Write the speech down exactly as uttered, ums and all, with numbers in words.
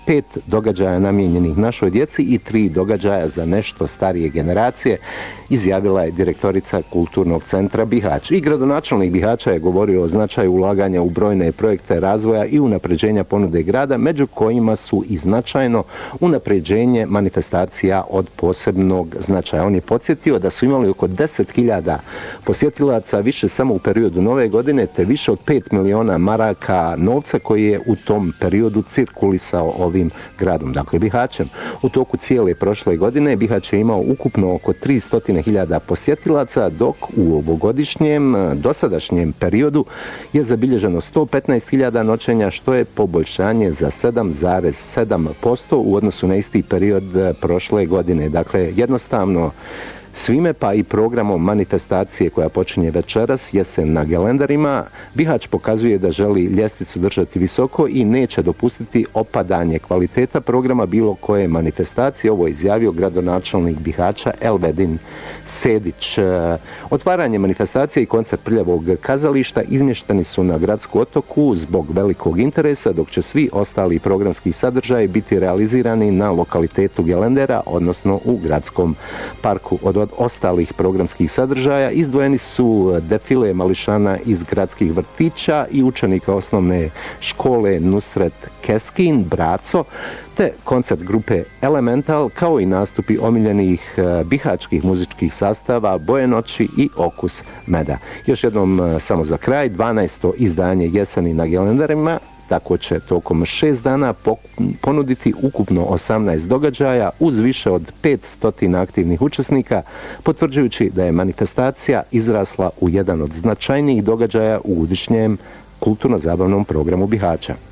pet događaja namijenjenih našoj djeci i tri događaja za nešto starije generacije, izjavila je direktorica Kulturnog centra Bihać. I gradonačelnik Bihaća je govorio o značaju ulaganja u brojne projekte razvoja i unapređenja ponude grada, među kojima su i značajno unapređenje manifestacija od posebnog značaja. On je podsjetio da su imali oko deset hiljada posjetilaca više samo u periodu nove godine, te više od pet miliona maraka novca koji je u tom periodu cirkulisao ovim gradom, dakle Bihaćem. U toku cijele prošle godine Bihać je imao ukupno oko tristo hiljada posjetilaca, dok u ovogodišnjem dosadašnjem periodu je zabilježeno sto petnaest hiljada noćenja, što je poboljšanje za sedam zarez sedam posto u odnosu na isti period prošle godine. Dakle, jednostavno svime, pa i programom manifestacije koja počinje večeras, jesen na Gelenderima, Bihać pokazuje da želi ljestvicu držati visoko i neće dopustiti opadanje kvaliteta programa bilo koje manifestacije. Ovo je izjavio gradonačelnik Bihaća Elvedin Sedić. Otvaranje manifestacije i koncert Prljavog kazališta izmješteni su na Gradsku otoku zbog velikog interesa, dok će svi ostali programski sadržaji biti realizirani na lokalitetu Gelendera, odnosno u Gradskom parku. Od Od ostalih programskih sadržaja izdvojeni su defile mališana iz gradskih vrtića i učenika osnovne škole Nusret Keskin, Braco, te koncert grupe Elemental, kao i nastupi omiljenih bihaćkih muzičkih sastava Boje noći i Okus meda. Još jednom samo za kraj, dvanaesto izdanje Jeseni na Gelenderima, tako će tokom šest dana ponuditi ukupno osamnaest događaja uz više od petsto aktivnih učesnika, potvrđujući da je manifestacija izrasla u jedan od značajnijih događaja u godišnjem kulturno-zabavnom programu Bihaća.